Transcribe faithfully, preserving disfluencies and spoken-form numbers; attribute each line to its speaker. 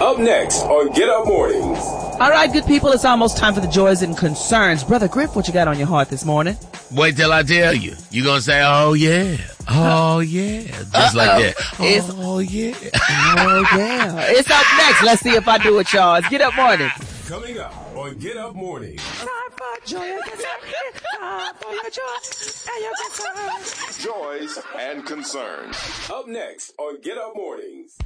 Speaker 1: Up next on Get Up Mornings.
Speaker 2: All right, good people, it's almost time for the joys and concerns. Brother Griff, what you got on your heart this morning?
Speaker 3: Wait till I tell you. You gonna say, oh, yeah. Oh, yeah. Just
Speaker 2: Uh-oh.
Speaker 3: like that.
Speaker 2: It's,
Speaker 3: oh, yeah.
Speaker 2: Oh, yeah. It's up next. Let's see if I do it, y'all. It's Get Up Morning.
Speaker 1: Coming up on Get Up Mornings.
Speaker 2: Time for joy and concern. Time for your joy and your concern.
Speaker 1: Joys and concerns. Up next on Get Up Mornings.